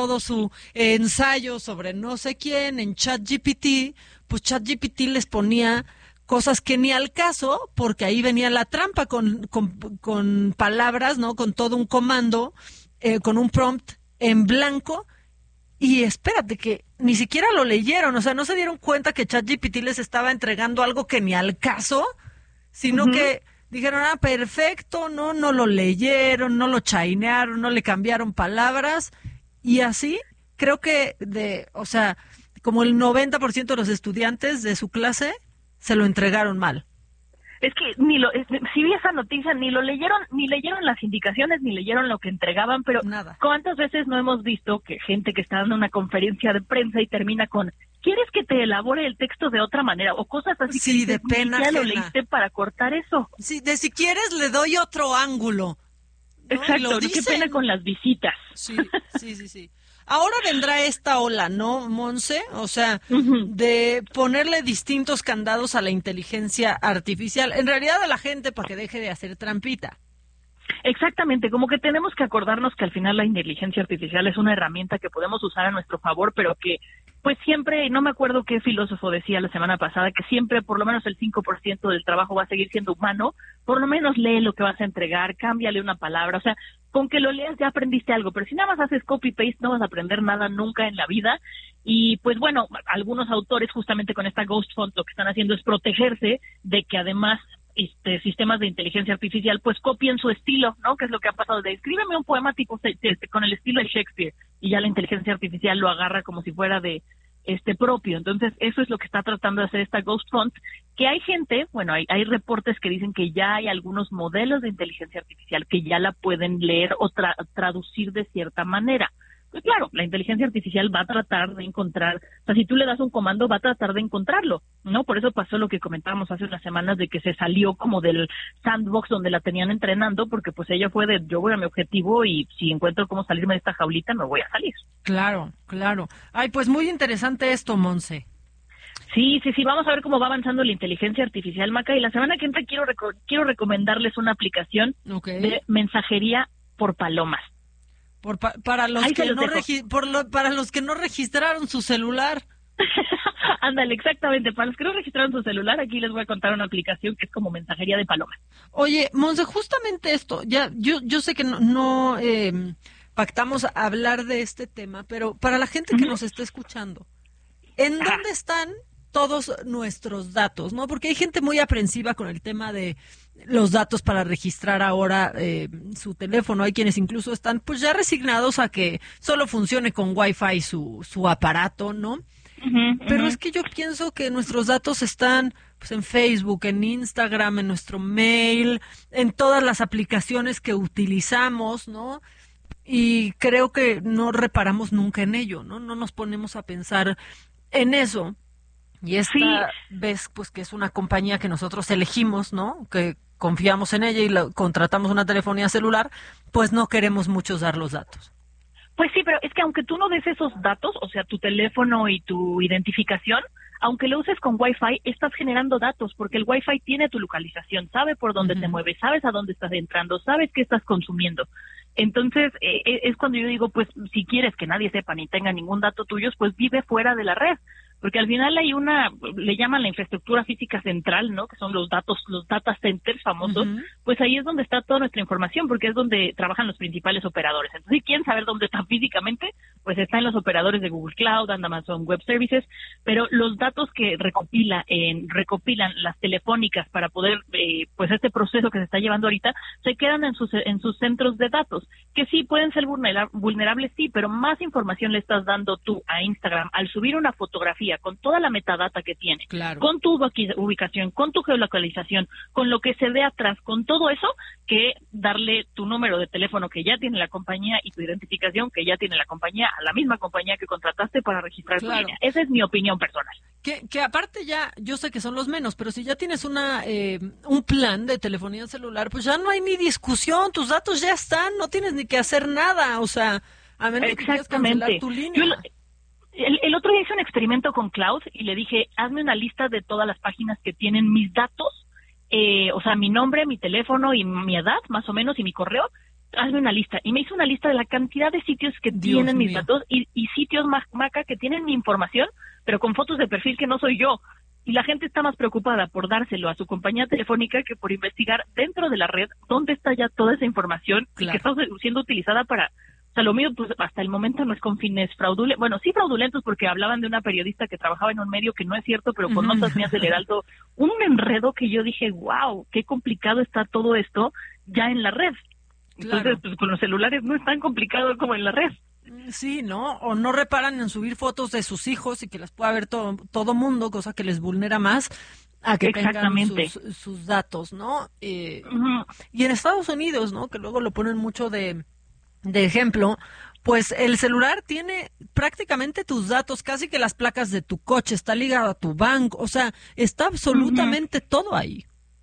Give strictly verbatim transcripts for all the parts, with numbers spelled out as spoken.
todo su eh, ensayo sobre no sé quién en ChatGPT, pues ChatGPT les ponía cosas que ni al caso, porque ahí venía la trampa con, con, con palabras, ¿no? Con todo un comando, eh, con un prompt en blanco, y espérate que ni siquiera lo leyeron, o sea, no se dieron cuenta que ChatGPT les estaba entregando algo que ni al caso, sino uh-huh. que dijeron, ah, perfecto, no, no lo leyeron, no lo chainearon, no le cambiaron palabras, y así creo que de, o sea, como el noventa por ciento de los estudiantes de su clase se lo entregaron mal. Es que ni lo, es, si vi esa noticia, ni lo leyeron, ni leyeron las indicaciones, ni leyeron lo que entregaban, pero nada. ¿Cuántas veces no hemos visto que gente que está dando una conferencia de prensa y termina con, ¿quieres que te elabore el texto de otra manera? O cosas así sí, que de pena ya lo leíste para cortar eso. Sí, de si quieres le doy otro ángulo. ¿No? Exacto, qué pena con las visitas. Sí, sí, sí, sí. Ahora vendrá esta ola, ¿no, Monse? O sea, uh-huh. de ponerle distintos candados a la inteligencia artificial, en realidad a la gente para que deje de hacer trampita. Exactamente, como que tenemos que acordarnos que al final la inteligencia artificial es una herramienta que podemos usar a nuestro favor, pero que pues siempre, no me acuerdo qué filósofo decía la semana pasada, que siempre por lo menos el cinco por ciento del trabajo va a seguir siendo humano, por lo menos lee lo que vas a entregar, cámbiale una palabra, o sea, con que lo leas ya aprendiste algo, pero si nada más haces copy-paste no vas a aprender nada nunca en la vida. Y pues bueno, algunos autores justamente con esta Ghost Font lo que están haciendo es protegerse de que además este sistemas de inteligencia artificial pues copien su estilo, ¿no? Que es lo que ha pasado de escríbeme un poema tipo con el estilo de Shakespeare y ya la inteligencia artificial lo agarra como si fuera de este propio. Entonces, eso es lo que está tratando de hacer esta Ghost Font, que hay gente, bueno, hay, hay reportes que dicen que ya hay algunos modelos de inteligencia artificial que ya la pueden leer o tra- traducir de cierta manera. Pues claro, la inteligencia artificial va a tratar de encontrar, o sea, si tú le das un comando, va a tratar de encontrarlo, ¿no? Por eso pasó lo que comentábamos hace unas semanas de que se salió como del sandbox donde la tenían entrenando, porque pues ella fue de, yo voy a mi objetivo y si encuentro cómo salirme de esta jaulita, me voy a salir. Claro, claro. Ay, pues muy interesante esto, Monse. Sí, sí, sí, vamos a ver cómo va avanzando la inteligencia artificial, Maca, y la semana que entra quiero, reco- quiero recomendarles una aplicación okay. de mensajería por palomas. Por pa- para los Ahí que los no regi- por lo- para los que no registraron su celular. Ándale, exactamente. Para los que no registraron su celular, aquí les voy a contar una aplicación que es como mensajería de palomas. Oye, Monse, justamente esto, ya yo yo sé que no, no eh, pactamos hablar de este tema, pero para la gente que uh-huh. nos está escuchando, ¿en Ajá. dónde están todos nuestros datos, no? Porque hay gente muy aprensiva con el tema de los datos para registrar ahora eh, su teléfono. Hay quienes incluso están pues ya resignados a que solo funcione con Wi-Fi su, su aparato, ¿no? Uh-huh, Pero uh-huh. es que yo pienso que nuestros datos están pues en Facebook, en Instagram, en nuestro mail, en todas las aplicaciones que utilizamos, ¿no? Y creo que no reparamos nunca en ello, ¿no? No nos ponemos a pensar en eso. Y esta sí. vez, pues, que es una compañía que nosotros elegimos, ¿no? Que confiamos en ella y la, contratamos una telefonía celular, pues no queremos muchos dar los datos. Pues sí, pero es que aunque tú no des esos datos, o sea, tu teléfono y tu identificación, aunque lo uses con Wi-Fi, estás generando datos, porque el Wi-Fi tiene tu localización, sabe por dónde uh-huh. te mueves, sabes a dónde estás entrando, sabes qué estás consumiendo. Entonces, eh, es cuando yo digo, pues, si quieres que nadie sepa ni tenga ningún dato tuyo, pues vive fuera de la red. Porque al final hay una, le llaman la infraestructura física central, ¿no? Que son los datos, los data centers famosos. Uh-huh. Pues ahí es donde está toda nuestra información, porque es donde trabajan los principales operadores. Entonces, si quieren saber dónde está físicamente, pues está en los operadores de Google Cloud, Amazon Web Services, pero los datos que recopila, eh, recopilan las telefónicas para poder, eh, pues este proceso que se está llevando ahorita, se quedan en sus, en sus centros de datos, que sí pueden ser vulnera- vulnerables, sí, pero más información le estás dando tú a Instagram al subir una fotografía con toda la metadata que tiene, claro. con tu ubicación, con tu geolocalización, con lo que se ve atrás, con todo eso, que darle tu número de teléfono que ya tiene la compañía y tu identificación que ya tiene la compañía a la misma compañía que contrataste para registrar claro. tu línea. Esa es mi opinión personal. Que, que aparte ya, yo sé que son los menos, pero si ya tienes una eh, un plan de telefonía celular, pues ya no hay ni discusión, tus datos ya están, no tienes ni que hacer nada, o sea, a menos que quieras cancelar tu línea. Yo, El, el otro día hice un experimento con Cloud y le dije, hazme una lista de todas las páginas que tienen mis datos, eh, o sea, mi nombre, mi teléfono y mi edad, más o menos, y mi correo. hazme una lista. Y me hizo una lista de la cantidad de sitios que Dios tienen mis mío. datos y, y sitios, Maca, que tienen mi información, pero con fotos de perfil que no soy yo. Y la gente está más preocupada por dárselo a su compañía telefónica que por investigar dentro de la red dónde está ya toda esa información Claro. y que está siendo utilizada para... O sea, lo mío, pues hasta el momento no es con fines fraudulentos. Bueno, sí fraudulentos porque hablaban de una periodista que trabajaba en un medio que no es cierto, pero con Ujú. notas mías del Heraldo. Un enredo que yo dije, wow, qué complicado está todo esto ya en la red. Claro. Entonces, pues con los celulares no es tan complicado como en la red. Sí, ¿no? O no reparan en subir fotos de sus hijos y que las pueda ver todo, todo mundo, cosa que les vulnera más a que tengan Exactamente. sus, sus datos, ¿no? Eh, Ujú. y en Estados Unidos, ¿no? Que luego lo ponen mucho de, de ejemplo, pues el celular tiene prácticamente tus datos, casi que las placas de tu coche, está ligado a tu banco, o sea, está absolutamente todo ahí.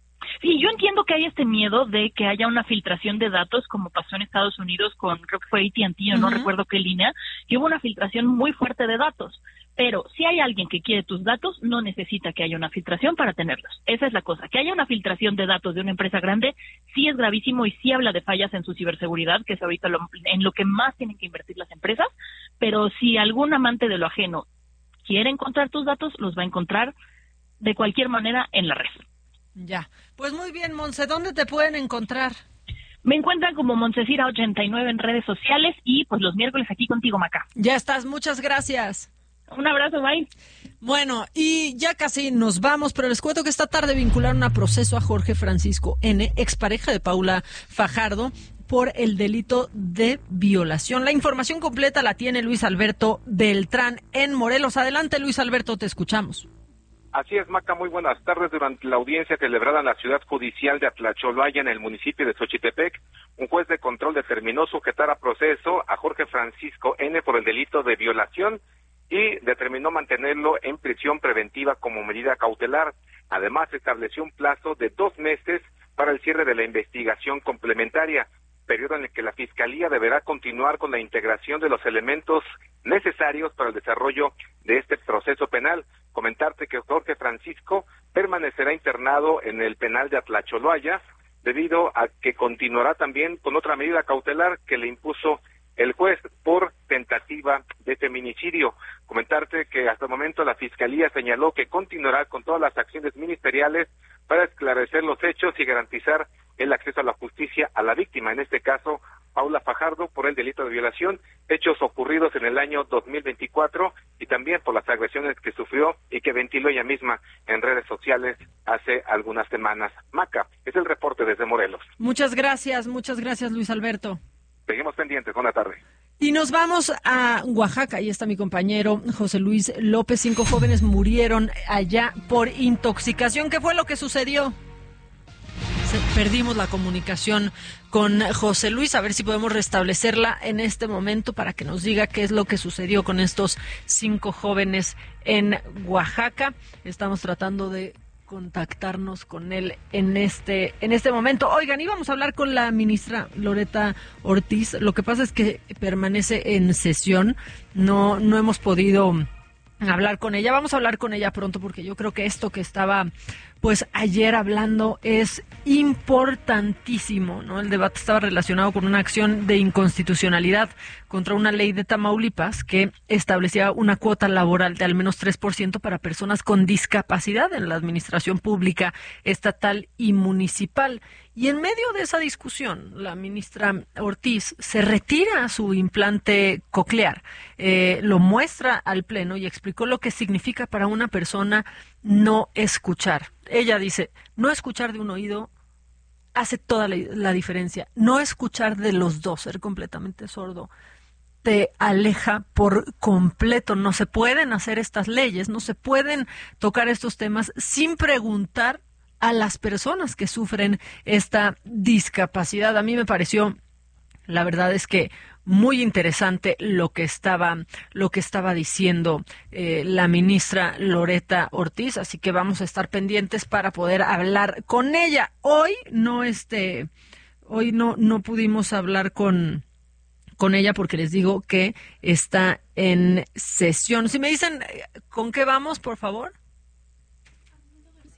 Sí, yo entiendo que hay este miedo de que haya una filtración de datos, como pasó en Estados Unidos con, creo que fue A T and T, o no Ujú. recuerdo qué línea, que hubo una filtración muy fuerte de datos. Pero si hay alguien que quiere tus datos, no necesita que haya una filtración para tenerlos. Esa es la cosa. Que haya una filtración de datos de una empresa grande, sí es gravísimo y sí habla de fallas en su ciberseguridad, que es ahorita lo, en lo que más tienen que invertir las empresas. Pero si algún amante de lo ajeno quiere encontrar tus datos, los va a encontrar de cualquier manera en la red. Ya. Pues muy bien, Monse, ¿dónde te pueden encontrar? Me encuentran como Montesira ochenta y nueve en redes sociales y pues los miércoles aquí contigo, Maca. Ya estás, muchas gracias. Un abrazo, bye. Bueno, y ya casi nos vamos, pero les cuento que esta tarde vincularon a proceso a Jorge Francisco N., expareja de Paula Fajardo, por el delito de violación. La información completa la tiene Luis Alberto Beltrán en Morelos. Adelante, Luis Alberto, te escuchamos. Así es, Maca, muy buenas tardes. Durante la audiencia celebrada en la ciudad judicial de Atlacholoaya, en el municipio de Xochitepec, un juez de control determinó sujetar a proceso a Jorge Francisco N. por el delito de violación y determinó mantenerlo en prisión preventiva como medida cautelar. Además, estableció un plazo de dos meses para el cierre de la investigación complementaria, periodo en el que la Fiscalía deberá continuar con la integración de los elementos necesarios para el desarrollo de este proceso penal. Comentarte que Jorge Francisco permanecerá internado en el penal de Atlacholoaya debido a que continuará también con otra medida cautelar que le impuso el juez por tentativa de feminicidio. Comentarte que hasta el momento la Fiscalía señaló que continuará con todas las acciones ministeriales para esclarecer los hechos y garantizar el acceso a la justicia a la víctima, en este caso Paula Fajardo, por el delito de violación, hechos ocurridos en el año dos mil veinticuatro y también por las agresiones que sufrió y que ventiló ella misma en redes sociales hace algunas semanas. Maca, es el reporte desde Morelos. Muchas gracias, muchas gracias, Luis Alberto. Seguimos pendientes, buena tarde. Y nos vamos a Oaxaca. Ahí está mi compañero José Luis López. Cinco jóvenes murieron allá por intoxicación. ¿Qué fue lo que sucedió? Se- perdimos la comunicación con José Luis. A ver si podemos restablecerla en este momento para que nos diga qué es lo que sucedió con estos cinco jóvenes en Oaxaca. Estamos tratando de contactarnos con él en este en este momento. Oigan, íbamos a hablar con la ministra Loreta Ortiz. Lo que pasa es que permanece en sesión. No no hemos podido hablar con ella. Vamos a hablar con ella pronto porque yo creo que esto que estaba pues ayer hablando es importantísimo, ¿no? El debate estaba relacionado con una acción de inconstitucionalidad contra una ley de Tamaulipas que establecía una cuota laboral de al menos tres por ciento para personas con discapacidad en la administración pública, estatal y municipal. Y en medio de esa discusión, la ministra Ortiz se retira su implante coclear, eh, lo muestra al Pleno y explicó lo que significa para una persona no escuchar. Ella dice, no escuchar de un oído hace toda la, la diferencia. No escuchar de los dos, ser completamente sordo, te aleja por completo. No se pueden hacer estas leyes, no se pueden tocar estos temas sin preguntar a las personas que sufren esta discapacidad. A mí me pareció, la verdad es que muy interesante lo que estaba lo que estaba diciendo eh, la ministra Loreta Ortiz, así que vamos a estar pendientes para poder hablar con ella. Hoy no este hoy no no pudimos hablar con con ella porque les digo que está en sesión. Si me dicen con qué vamos, por favor.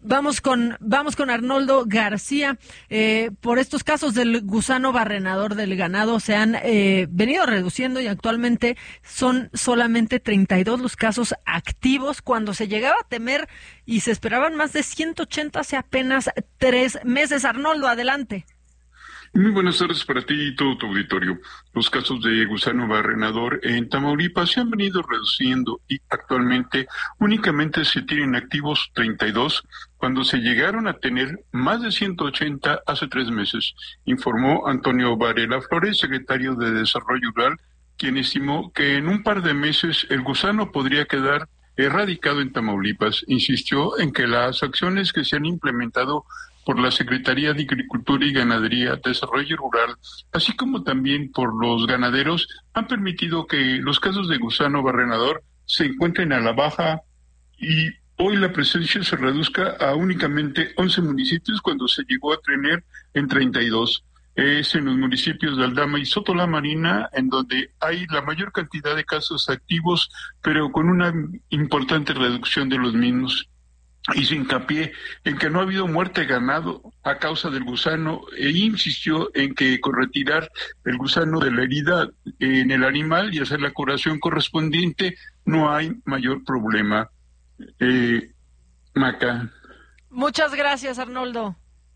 Vamos con vamos con Arnoldo García. Eh, por estos casos del gusano barrenador del ganado se han eh, venido reduciendo y actualmente son solamente treinta y dos los casos activos cuando se llegaba a temer y se esperaban más de ciento ochenta hace apenas tres meses. Arnoldo, adelante. Muy buenas tardes para ti y todo tu auditorio. Los casos de gusano barrenador en Tamaulipas se han venido reduciendo y actualmente únicamente se tienen activos treinta y dos cuando se llegaron a tener más de ciento ochenta hace tres meses, informó Antonio Varela Flores, secretario de Desarrollo Rural, quien estimó que en un par de meses el gusano podría quedar erradicado en Tamaulipas. Insistió en que las acciones que se han implementado por la Secretaría de Agricultura y Ganadería, Desarrollo Rural, así como también por los ganaderos, han permitido que los casos de gusano barrenador se encuentren a la baja y hoy la presencia se reduzca a únicamente once municipios cuando se llegó a tener en treinta y dos. Es en los municipios de Aldama y Soto La Marina en donde hay la mayor cantidad de casos activos, pero con una importante reducción de los mismos. Hizo hincapié en que no ha habido muerte de ganado a causa del gusano e insistió en que con retirar el gusano de la herida en el animal y hacer la curación correspondiente no hay mayor problema. Eh, Maca. Muchas gracias, Arnoldo.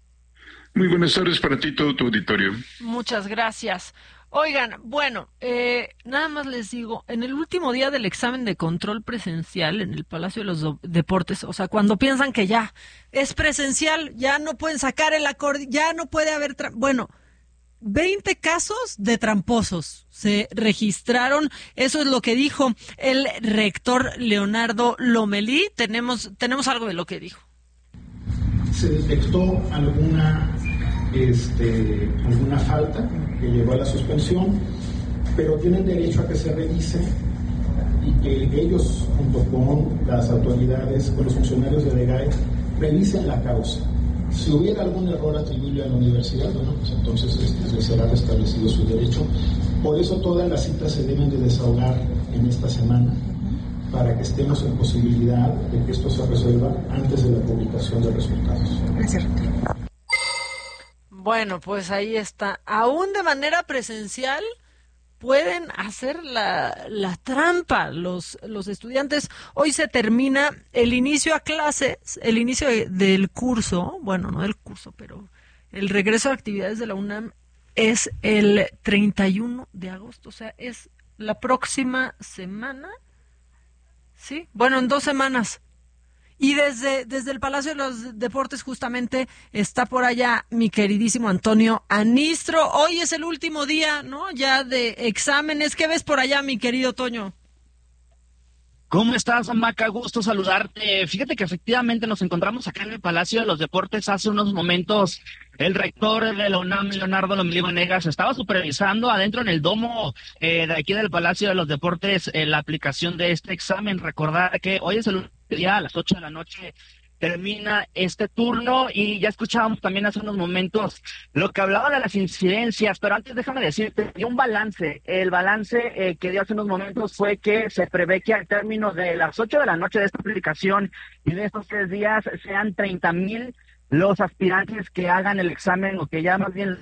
Muy buenas tardes para ti y todo tu auditorio. Muchas gracias. Oigan, bueno, eh, nada más les digo, en el último día del examen de control presencial en el Palacio de los Do- Deportes, o sea, cuando piensan que ya es presencial, ya no pueden sacar el acorde, ya no puede haber, tra- bueno, veinte casos de tramposos se registraron, eso es lo que dijo el rector Leonardo Lomelí. Tenemos, tenemos algo de lo que dijo. Se detectó alguna Este, alguna falta que llevó a la suspensión, pero tienen derecho a que se revise y que ellos, junto con las autoridades, con los funcionarios de DEGAE, revisen la causa. Si hubiera algún error atribuible a la universidad, bueno, pues entonces este, será restablecido su derecho. Por eso todas las citas se deben de desahogar en esta semana, para que estemos en posibilidad de que esto se resuelva antes de la publicación de resultados. Gracias. Bueno, pues ahí está. Aún de manera presencial pueden hacer la, la trampa los, los estudiantes. Hoy se termina el inicio a clases, el inicio de, del curso, bueno, no del curso, pero el regreso a actividades de la UNAM es el treinta y uno de agosto, o sea, es la próxima semana, ¿sí? Bueno, en dos semanas. Y desde, desde el Palacio de los Deportes justamente está por allá mi queridísimo Antonio Anistro. Hoy es el último día, ¿no? Ya de exámenes. ¿Qué ves por allá, mi querido Toño? ¿Cómo estás, Maca? Gusto saludarte. Fíjate que efectivamente nos encontramos acá en el Palacio de los Deportes. Hace unos momentos el rector de la UNAM, Leonardo Lomelí Vanegas, estaba supervisando adentro en el domo eh, de aquí del Palacio de los Deportes eh, la aplicación de este examen. Recordar que hoy es el último día, a las ocho de la noche termina este turno y ya escuchábamos también hace unos momentos lo que hablaba de las incidencias, pero antes déjame decirte, dio un balance. El balance eh, que dio hace unos momentos fue que se prevé que al término de las ocho de la noche de esta aplicación y de estos tres días sean treinta mil los aspirantes que hagan el examen o que ya más bien...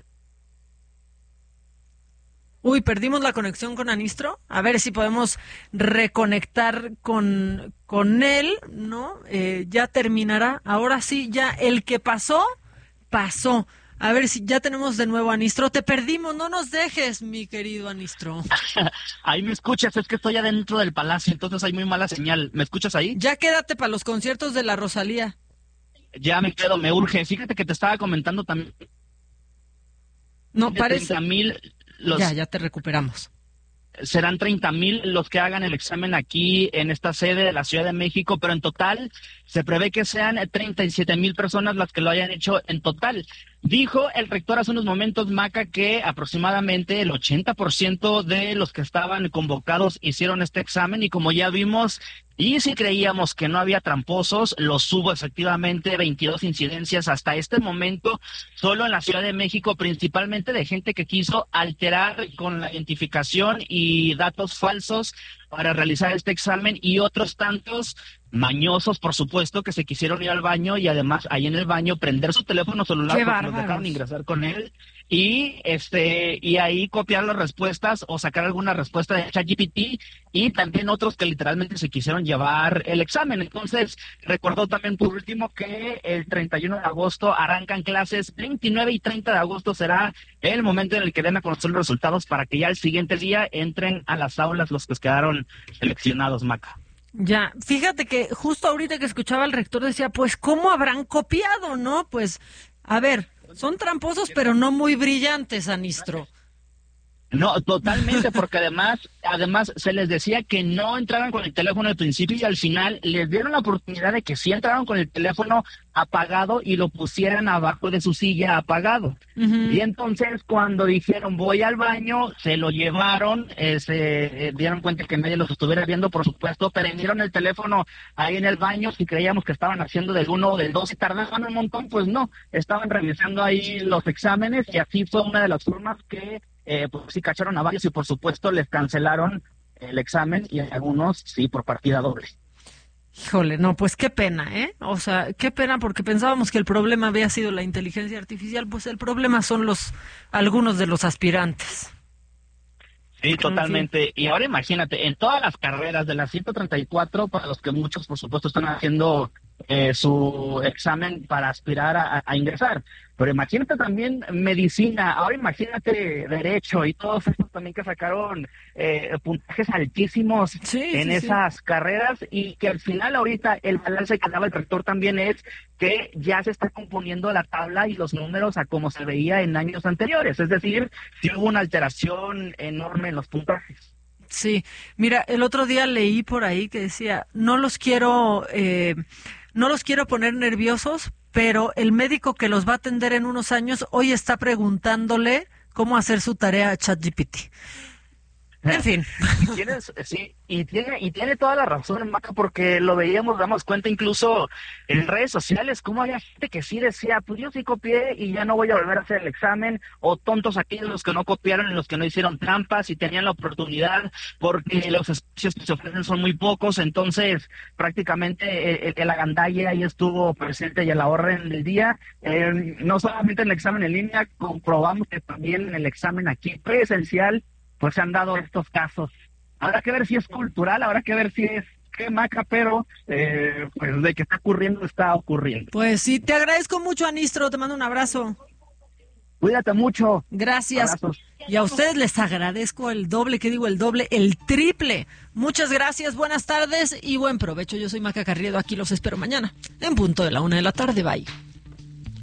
Uy, perdimos la conexión con Anistro. A ver si podemos reconectar con, con él, ¿no? Eh, ya terminará. Ahora sí, ya el que pasó, pasó. A ver si ya tenemos de nuevo a Anistro. Te perdimos, no nos dejes, mi querido Anistro. Ahí me escuchas, es que estoy adentro del palacio, entonces hay muy mala señal. ¿Me escuchas ahí? Ya quédate para los conciertos de la Rosalía. Ya me quedo, me urge. Fíjate que te estaba comentando también. No, parece... treinta mil... Los, ya, ya te recuperamos. Serán treinta mil los que hagan el examen aquí en esta sede de la Ciudad de México, pero en total se prevé que sean treinta y siete mil personas las que lo hayan hecho en total. Dijo el rector hace unos momentos, Maca, que aproximadamente el ochenta por ciento de los que estaban convocados hicieron este examen y como ya vimos, y si creíamos que no había tramposos, los hubo efectivamente, veintidós incidencias hasta este momento, solo en la Ciudad de México, principalmente de gente que quiso alterar con la identificación y datos falsos para realizar este examen y otros tantos mañosos, por supuesto, que se quisieron ir al baño y además ahí en el baño prender su teléfono celular Qué porque bárbaros. los dejaron ingresar con él y este y ahí copiar las respuestas o sacar alguna respuesta de ChatGPT y también otros que literalmente se quisieron llevar el examen. Entonces, recordó también por último que el treinta y uno de agosto arrancan clases, veintinueve y treinta de agosto será el momento en el que den a conocer los resultados para que ya el siguiente día entren a las aulas los que quedaron seleccionados, Maca. Ya, fíjate que justo ahorita que escuchaba al rector decía, pues, ¿cómo habrán copiado, no? Pues, a ver, son tramposos, pero no muy brillantes, Anistro. No, totalmente, porque además, además se les decía que no entraran con el teléfono al principio y al final les dieron la oportunidad de que sí entraran con el teléfono apagado y lo pusieran abajo de su silla apagado. Uh-huh. Y entonces cuando dijeron voy al baño, se lo llevaron, eh, se eh, dieron cuenta que nadie los estuviera viendo, por supuesto, prendieron el teléfono ahí en el baño, si creíamos que estaban haciendo del uno o del dos y tardaban un montón, pues no, estaban revisando ahí los exámenes y así fue una de las formas que Eh, pues sí cacharon a varios y por supuesto les cancelaron el examen y algunos sí por partida doble. Híjole, no, pues qué pena, ¿eh? O sea, qué pena porque pensábamos que el problema había sido la inteligencia artificial, pues el problema son los algunos de los aspirantes. Sí, totalmente. Y ahora imagínate, en todas las carreras de las ciento treinta y cuatro, para los que muchos por supuesto están haciendo eh, su examen para aspirar a, a ingresar. Pero imagínate también medicina, ahora imagínate derecho y todos estos también que sacaron eh, puntajes altísimos sí, en sí, esas sí. carreras y que al final ahorita el balance que daba el rector también es que ya se está componiendo la tabla y los números a como se veía en años anteriores. Es decir, si hubo una alteración enorme en los puntajes. Sí, mira, el otro día leí por ahí que decía, no los quiero, eh, no los quiero poner nerviosos, pero el médico que los va a atender en unos años hoy está preguntándole cómo hacer su tarea a ChatGPT. En fin. Y tienes, sí, y tiene, y tiene toda la razón, Maca, porque lo veíamos, damos cuenta incluso en redes sociales, cómo había gente que sí decía, pues yo sí copié y ya no voy a volver a hacer el examen, o tontos aquellos los que no copiaron y los que no hicieron trampas y tenían la oportunidad, porque los espacios que se ofrecen son muy pocos, entonces prácticamente el, el agandalle ahí estuvo presente y a la orden del día. Eh, no solamente en el examen en línea, comprobamos que también en el examen aquí presencial, pues se han dado estos casos. Habrá que ver si es cultural, habrá que ver si es qué Maca, pero eh, pues de que está ocurriendo, está ocurriendo. Pues sí, te agradezco mucho, Anistro, te mando un abrazo. Cuídate mucho. Gracias. Abrazos. Y a ustedes les agradezco el doble, ¿qué digo? El doble, el triple. Muchas gracias, buenas tardes y buen provecho. Yo soy Maca Carriedo, aquí los espero mañana, en punto de la una de la tarde. Bye.